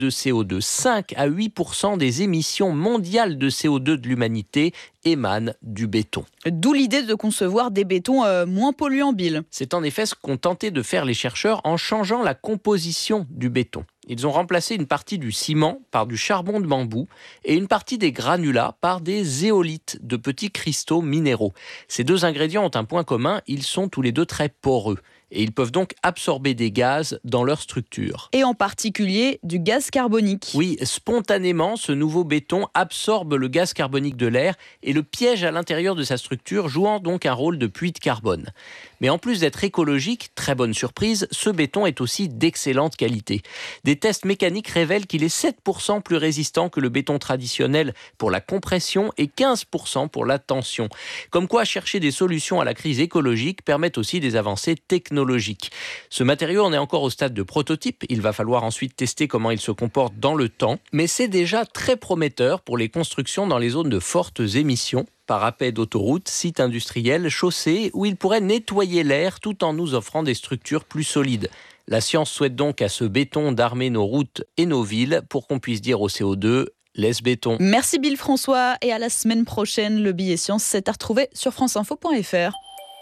de CO2. 5 à 8% des émissions mondiales de CO2 de l'humanité émanent du béton. D'où l'idée de concevoir des bétons moins polluants, Bill. C'est en effet ce qu'ont tenté de faire les chercheurs en changeant la composition du béton. Ils ont remplacé une partie du ciment par du charbon de bambou et une partie des granulats par des zéolithes, de petits cristaux minéraux. Ces deux ingrédients ont un point commun, ils sont tous les deux très poreux. Et ils peuvent donc absorber des gaz dans leur structure. Et en particulier du gaz carbonique. Oui, spontanément, ce nouveau béton absorbe le gaz carbonique de l'air et le piège à l'intérieur de sa structure, jouant donc un rôle de puits de carbone. Mais en plus d'être écologique, très bonne surprise, ce béton est aussi d'excellente qualité. Des tests mécaniques révèlent qu'il est 7% plus résistant que le béton traditionnel pour la compression et 15% pour la tension. Comme quoi, chercher des solutions à la crise écologique permet aussi des avancées technologiques. Ce matériau en est encore au stade de prototype. Il va falloir ensuite tester comment il se comporte dans le temps. Mais c'est déjà très prometteur pour les constructions dans les zones de fortes émissions. Parapets d'autoroutes, sites industriels, chaussées, où il pourrait nettoyer l'air tout en nous offrant des structures plus solides. La science souhaite donc à ce béton d'armer nos routes et nos villes pour qu'on puisse dire au CO2 « laisse béton ». Merci Bill François et à la semaine prochaine. Le billet science, c'est à retrouver sur franceinfo.fr.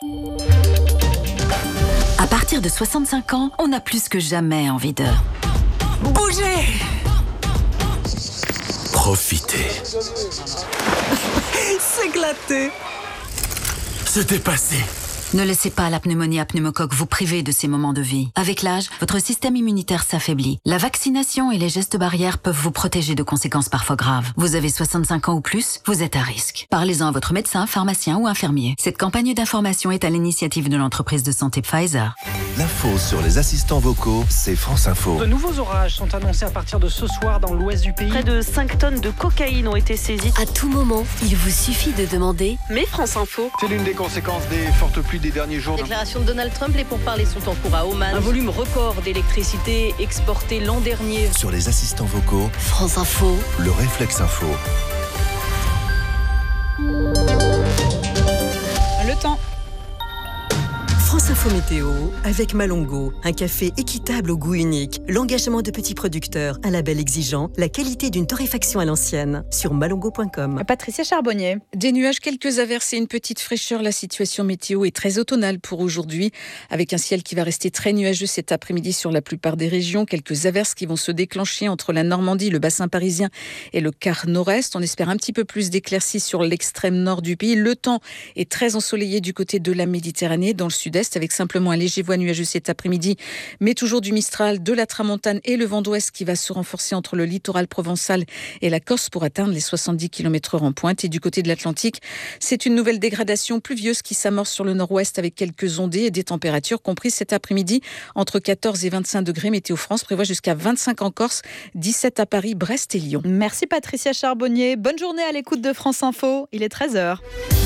À partir de 65 ans, on a plus que jamais envie de bouger. Profiter. S'éclater. Se dépasser. Ne laissez pas la pneumonie à pneumocoque vous priver de ces moments de vie. Avec l'âge, votre système immunitaire s'affaiblit. La vaccination et les gestes barrières peuvent vous protéger de conséquences parfois graves. Vous avez 65 ans ou plus, vous êtes à risque. Parlez-en à votre médecin, pharmacien ou infirmier. Cette campagne d'information est à l'initiative de l'entreprise de santé Pfizer. L'info sur les assistants vocaux, c'est France Info. De nouveaux orages sont annoncés à partir de ce soir dans l'ouest du pays. Près de 5 tonnes de cocaïne ont été saisies. À tout moment, il vous suffit de demander « Mais France Info ». C'est l'une des conséquences des fortes pluies des derniers jours. Déclaration de Donald Trump, les pourparlers sont en cours à Oman. Un volume record d'électricité exporté l'an dernier. Sur les assistants vocaux, France Info, le réflexe info. Le temps. France Info Météo avec Malongo, un café équitable au goût unique, l'engagement de petits producteurs, un label exigeant, la qualité d'une torréfaction à l'ancienne. Sur malongo.com. Patricia Charbonnier. Des nuages, quelques averses et une petite fraîcheur. La situation météo est très automnale pour aujourd'hui, avec un ciel qui va rester très nuageux cet après-midi sur la plupart des régions. Quelques averses qui vont se déclencher entre la Normandie, le bassin parisien et le quart nord-est. On espère un petit peu plus d'éclaircies sur l'extrême nord du pays. Le temps est très ensoleillé du côté de la Méditerranée, dans le sud-est, avec simplement un léger voie nuageux cet après-midi, mais toujours du Mistral, de la Tramontane et le vent d'ouest qui va se renforcer entre le littoral provençal et la Corse pour atteindre les 70 km/h en pointe. Et du côté de l'Atlantique, c'est une nouvelle dégradation pluvieuse qui s'amorce sur le nord-ouest avec quelques ondées et des températures comprises cet après-midi entre 14 et 25 degrés. Météo France prévoit jusqu'à 25 en Corse, 17 à Paris, Brest et Lyon. Merci Patricia Charbonnier. Bonne journée à l'écoute de France Info. Il est 13h.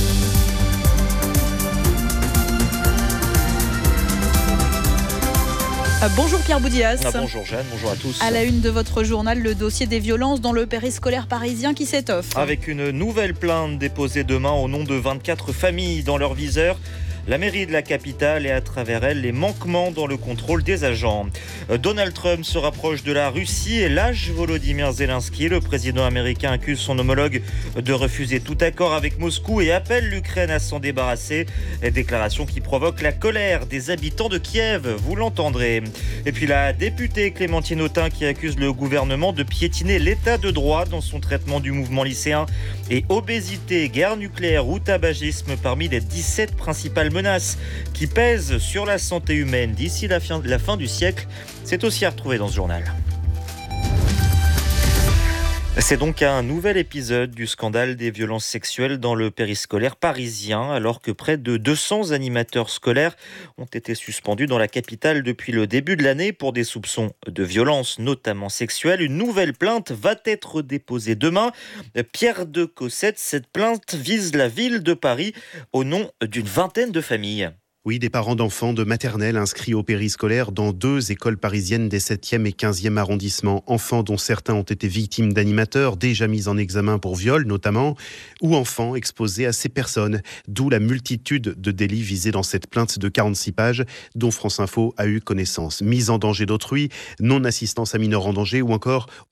Bonjour Pierre Boudias. Bonjour Jeanne, bonjour à tous. À la une de votre journal, le dossier des violences dans le périscolaire parisien qui s'étoffe. Avec une nouvelle plainte déposée demain au nom de 24 familles dans leur viseur. La mairie de la capitale et à travers elle les manquements dans le contrôle des agents. Donald Trump se rapproche de la Russie et lâche Volodymyr Zelensky. Le président américain accuse son homologue de refuser tout accord avec Moscou et appelle l'Ukraine à s'en débarrasser. Déclaration qui provoque la colère des habitants de Kiev, vous l'entendrez. Et puis la députée Clémentine Autain qui accuse le gouvernement de piétiner l'état de droit dans son traitement du mouvement lycéen. Et obésité, guerre nucléaire ou tabagisme parmi les 17 principales menaces qui pèsent sur la santé humaine d'ici la fin du siècle. C'est aussi à retrouver dans ce journal. C'est donc un nouvel épisode du scandale des violences sexuelles dans le périscolaire parisien, alors que près de 200 animateurs scolaires ont été suspendus dans la capitale depuis le début de l'année pour des soupçons de violences, notamment sexuelles. Une nouvelle plainte va être déposée demain. Pierre de Cossette, cette plainte vise la ville de Paris au nom d'une vingtaine de familles. Oui, des parents d'enfants de maternelle inscrits au périscolaire dans 2 écoles parisiennes des 7e et 15e arrondissements. Enfants dont certains ont été victimes d'animateurs déjà mis en examen pour viol notamment, ou enfants exposés à ces personnes. D'où la multitude de délits visés dans cette plainte de 46 pages dont France Info a eu connaissance. Mise en danger d'autrui, non-assistance à mineur en danger ou encore